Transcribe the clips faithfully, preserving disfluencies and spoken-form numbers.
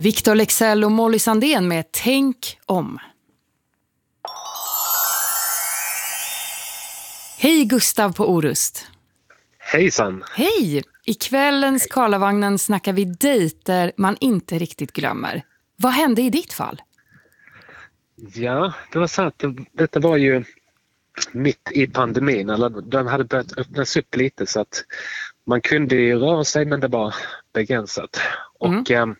Victor Leksell och Molly Sandén med Tänk om. Hej Gustav på Orust. Hejsan. Hej! I kvällens Karlavagnen snackar vi dejter man inte riktigt glömmer. Vad hände i ditt fall? Ja, det var så att det, detta var ju mitt i pandemin. Eller den hade börjat öppnas upp lite så att man kunde ju röra sig men det var begränsat. Mm. Och eh,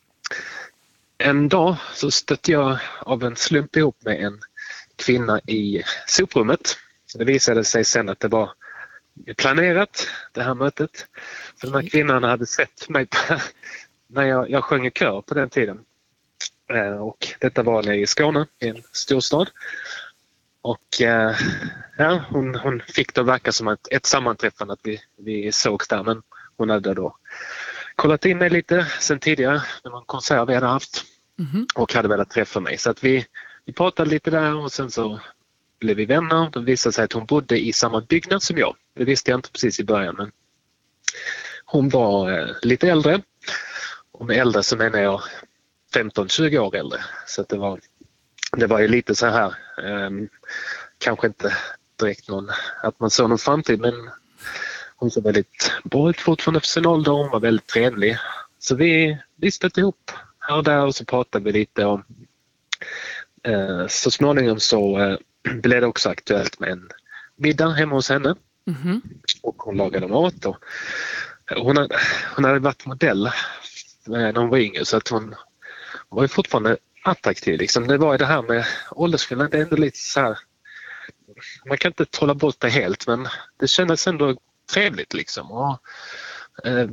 en dag så stötte jag av en slump ihop med en kvinna i soprummet. Det visade sig sen att det var planerat, det här mötet. För den här kvinnan hade sett mig på, när jag, jag sjöng i kör på den tiden. Eh, och detta var nere i Skåne, i en storstad. Och eh, ja, hon, hon fick det verka som ett, ett sammanträffande att vi, vi sågs där. Men hon hade då kollat in mig lite sen tidigare, när man konsert vi hade haft. Mm-hmm. Och hade velat träffa mig. Så att vi, vi pratade lite där och sen så blev vi vänner. Det visade sig att hon bodde i samma byggnad som jag. Det visste jag inte precis i början. Men hon var eh, lite äldre. Och med äldre så menar jag femton tjugo år äldre. Så att det var, det var ju lite så här. Eh, kanske inte direkt någon, att man såg någon framtid. Men hon såg väldigt bra ut fortfarande för sin ålder. Hon var väldigt trevlig. Så vi, vi stötte ihop här och där och så pratade vi lite om. Eh, så småningom så eh, blev det också aktuellt med en middag hemma hos henne. Mm-hmm. Och hon lagade mat. Och hon, hade, hon hade varit modell när hon var yngre så att hon var ju fortfarande attraktiv. Liksom. Det var ju det här med åldersskillnad. Det är ändå lite så här. Man kan inte trolla bort det helt men det kändes ändå trevligt liksom. Och, eh,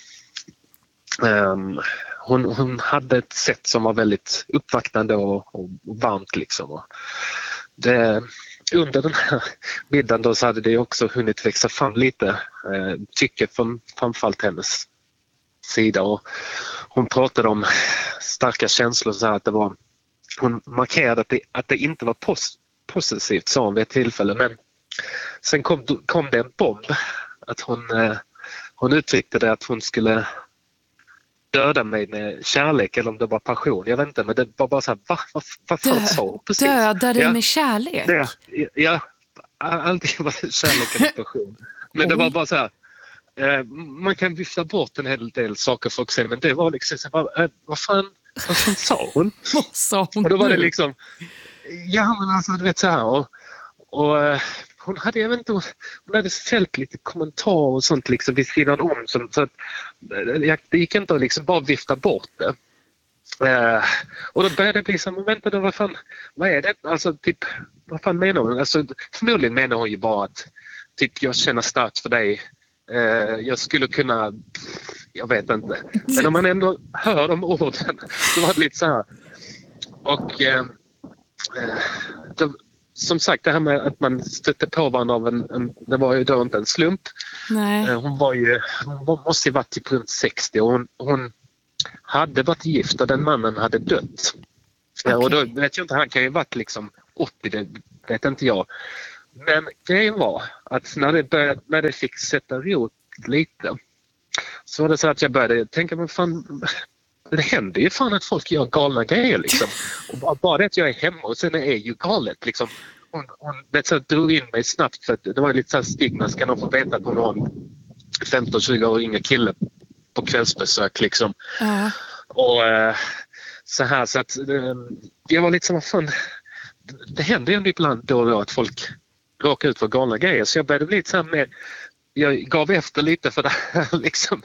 eh, hon, hon hade ett sätt som var väldigt uppvaktande och, och varmt liksom. Och det, under den här middagen då så hade det också hunnit växa fram lite eh, tycke från framförallt hennes sida och hon pratade om starka känslor så här att det var, hon markerade att det, att det inte var pos, positivt sa hon vid ett tillfälle men sen kom, kom det en bomb att hon, eh, hon uttryckte det att hon skulle döda mig med kärlek eller om det var passion. Jag vet inte, men det var bara så här, va? Vad, vad fan Dö, sa hon? Precis. Döda dig ja. med kärlek? Det, ja, alltid var det kärlek eller passion. Men Oj. Det var bara så här, eh, man kan vifta bort en hel del saker för att se, men det var liksom så här, eh, vad fan, vad fan sa hon? Vad sa hon? Och då var det liksom, ja men alltså du vet så här, och, och eh, hon hade, jag vet inte, hon hade fällt lite kommentarer och sånt liksom vid sidan om som, så att det gick inte att liksom bara vifta bort det. Uh, och då började det bli så, men vänta då, vad fan, vad är det? Alltså typ, vad fan menar hon? Alltså förmodligen menar hon ju bara att typ jag känner starkt för dig. Uh, jag skulle kunna, jag vet inte. Men om man ändå hör de orden så var det lite så här. Och uh, uh, då, som sagt, det här med att man stötte på varandra av en, en det var ju då inte en slump. Nej. Hon var ju, hon måste ju varit typ runt sextio och hon, hon hade varit gift och den mannen hade dött. Okay. Och då vet jag inte, han kan ju varit liksom åttio, det vet inte jag. Men grejen var att när det, började, när det fick sätta rot lite så var det så att jag började tänka, men fan, det händer ju fan att folk gör galna grejer liksom. Och bara, bara det att jag är hemma och sen är ju galet liksom. Hon, hon vet, så drog in mig snabbt för att det var lite så här stigma, ska någon få veta att hon har en femton tjugo år yngre kille på kvällsbesök liksom. Uh. Och äh, så här så att äh, jag var lite som, fan, det, det händer ju ibland då och då att folk råkar ut för galna grejer så jag började bli lite så här med, jag gav efter lite för det här liksom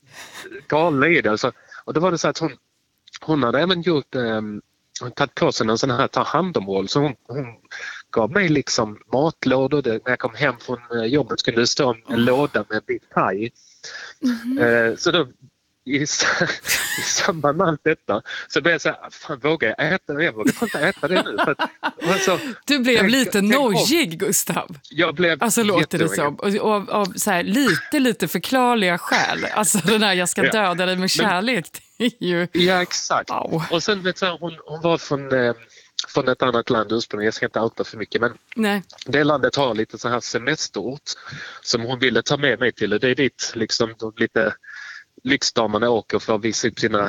galna i det alltså. Och då var det så att hon, hon hade även gjort, eh, tagit på sig en sån här ta hand om roll. Så hon, hon gav mig liksom matlådor. Det, när jag kom hem från jobbet skulle det stå en oh. låda med bit paj. Mm-hmm. Eh, så då i, i samband med allt detta så blev jag så här, fan vågar jag äta det? Jag vågar inte äta det nu. För att, alltså, du blev tänk, lite nojig, Gustav. Jag blev alltså låter det som. Och, och, och så här, lite, lite förklarliga skäl. Alltså den här, jag ska döda ja. dig med kärlek. Men, det är ju... Ja, exakt. Wow. Och sen vet jag, hon, hon var från, eh, från ett annat land ursprungligen. Jag ska inte outa för mycket, men Nej. det landet har lite så här semesterort som hon ville ta med mig till. Och det är dit liksom de lite lyxdamerna åker för att visa upp sina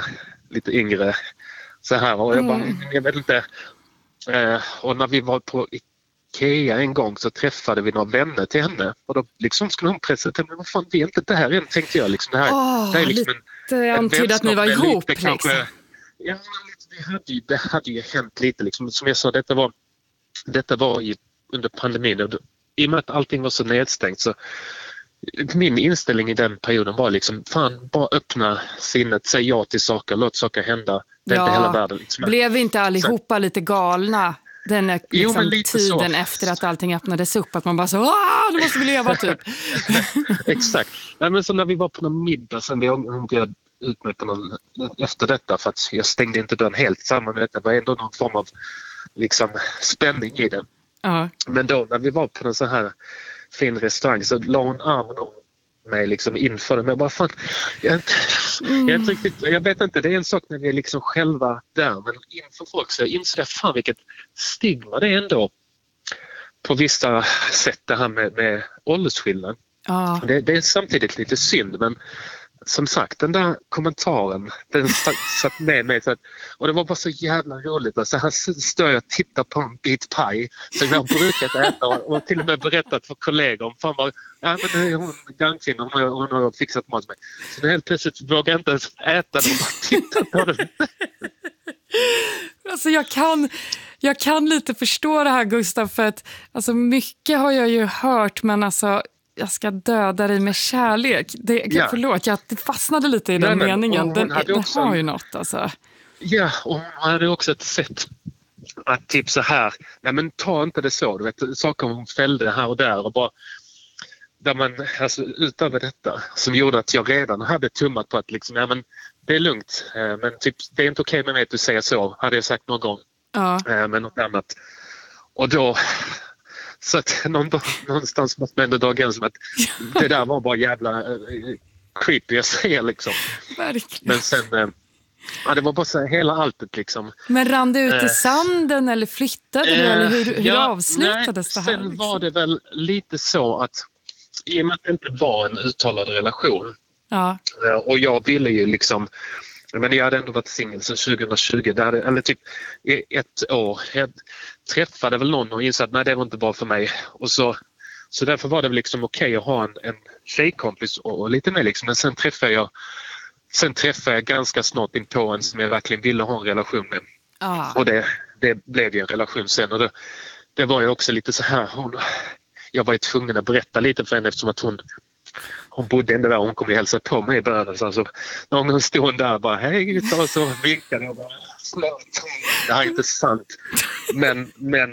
lite yngre. Så här, och jag bara, Mm. jag vet inte. Eh, och när vi var på Ikea en gång så träffade vi några vänner till henne. Och då liksom skulle hon presentera, men vad fan, vi är inte det här än, tänkte jag. Liksom, det här, Åh, det är liksom lite en, en antydde att ni var vänskap med ihop, lite, kanske, liksom. ja, det hade, ju, det hade ju hänt lite. Liksom. Som jag sa, detta var, detta var i, under pandemin. Och då, i och med att allting var så nedstängt så min inställning i den perioden var liksom, fan, bara öppna sinnet, säg ja till saker, låt saker hända. Det är Ja, inte hela världen. Liksom. blev inte allihopa lite galna den liksom, Jo, men lite tiden så. efter att allting öppnades upp? Att man bara så, ah, nu måste vi leva, typ. Exakt. Nej, men så när vi var på någon middag, sen vi bjöd ut mig på någon, efter detta, för att jag stängde inte dörren helt samman med detta, det var ändå någon form av liksom, spänning i det. Ja. Men då när vi var på en sån här fin restaurang så la hon armen om mig liksom inför det. Men jag bara, fan, jag, är inte, jag, är inte riktigt, jag vet inte, det är en sak när vi är liksom själva där, men inför folk så jag inser jag, fan vilket stigma det är ändå på vissa sätt, det här med, med åldersskillnad. Ja. Det, det är samtidigt lite synd, men som sagt, den där kommentaren, den satt, satt med mig. Så att, och det var bara så jävla roligt. Alltså, här står jag och tittar på en bit paj som jag har brukat äta och, och till och med berättat för kollegor. Fan var, ja, men det är hon gangkvinnan, hon, hon har fixat mat med. Så helt plötsligt vågar jag inte ens äta den och bara titta på den. Alltså jag kan, jag kan lite förstå det här, Gustav, för att alltså, mycket har jag ju hört, men alltså jag ska döda dig med kärlek. Det, Ja. Förlåt, jag fastnade lite i den Nej, men, meningen. och hon Den, hade den också har en- ju något, alltså. Ja, och hon hade också ett sätt att typ så här, nej men ta inte det så, du vet, saker hon fällde här och där och bara, där man, alltså utöver detta, som gjorde att jag redan hade tummat på att liksom, ja men det är lugnt, eh, men typ det är inte okej med mig att du säger så, hade jag sagt någon gång, Ja. eh, men något annat. Och då, så att någon, någonstans måste man ändå dra gränsen att det där var bara jävla eh, creepy jag säger liksom. Verkligen. Men sen, eh, ja det var bara så här, hela alltet liksom. Men rann det ut i Eh. sanden eller flyttade du? Eller hur, hur Ja, avslutades nej, det här? Sen Liksom? var det väl lite så att i och med att det inte var en uttalad relation Ja. eh, och jag ville ju liksom, men jag hade ändå varit singel sedan tjugohundratjugo, där hade, eller typ i ett år. Jag träffade väl någon och insåg att nej, det var inte bra för mig. Och så, så därför var det väl liksom okej att ha en, en tjejkompis och, och lite mer liksom. Men sen träffade jag sen träffade jag ganska snart in på en som jag verkligen ville ha en relation med. Ja. Och det, det blev ju en relation sen. Och det, det var ju också lite så här, hon, jag var ju tvungen att berätta lite för henne eftersom att hon hon bodde ändå där och hon kom ju hälsa på mig i början. Så alltså, någon gång stod hon där och bara, hej Gustav, och så vinkade och bara, det här är inte sant. Men, men,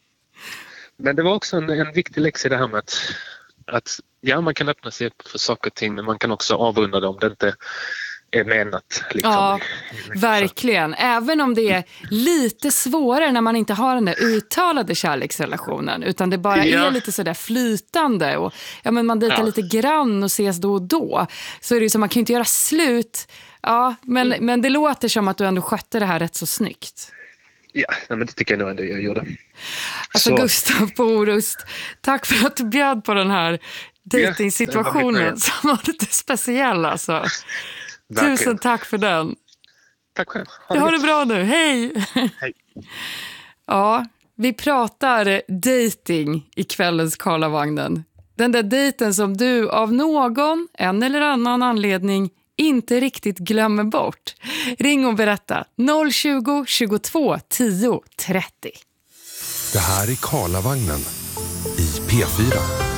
men det var också en, en viktig läxa i det här med att, att ja, man kan öppna sig för saker och ting, men man kan också avrunda det om det inte är menat. Liksom. Ja, verkligen. Även om det är lite svårare när man inte har den där uttalade kärleksrelationen, utan det bara Ja. är lite sådär flytande och ja, men man dejtar Ja. lite grann och ses då och då. Så är det ju som, man kan ju inte göra slut. Ja, men, Mm. men det låter som att du ändå skötte det här rätt så snyggt. Ja, men det tycker jag nog ändå jag gjorde. Alltså Så- Gustav på Orust, tack för att du bjöd på den här dejtingsituationen det var mitt som var lite speciell, alltså. Verkligen. Tusen tack för den. Tack själv. Du har det gott. bra nu, hej! Hej. Ja, vi pratar dating i kvällens Karlavagnen. Den där dejten som du av någon, en eller annan anledning inte riktigt glömmer bort. Ring och berätta noll tjugo, tjugotvå, tio, trettio. Det här är Karlavagnen i P fyra.